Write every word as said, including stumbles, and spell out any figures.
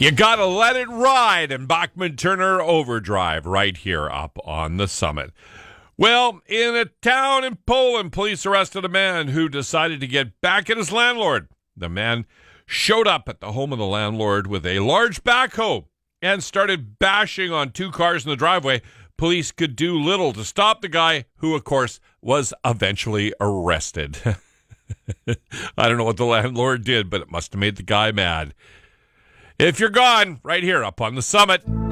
You gotta let it ride in Bachman Turner Overdrive right here up on the summit. Well, in a town in Poland, police arrested a man who decided to get back at his landlord. The man showed up at the home of the landlord with a large backhoe and started bashing on two cars in the driveway. Police could do little to stop the guy, who, of course, was eventually arrested. I don't know what the landlord did, but it must have made the guy mad. If you're gone, right here up on the summit.